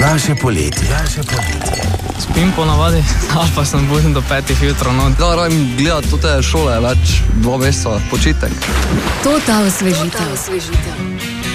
Naše poletje. Spim po navadi, ali pa sem budim do 5 jutra. Ja, rajem gledati te šole več 2 meseca, počitek. Total osvežitev.